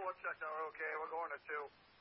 4 checks are okay. We're going to 2.